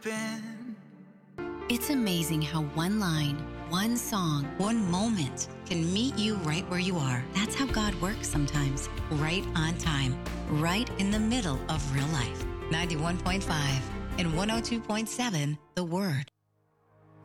been. It's amazing how one line, one song, one moment can meet you right where you are. That's how God works sometimes, right on time, right in the middle of real life. 91.5 and 102.7, The Word.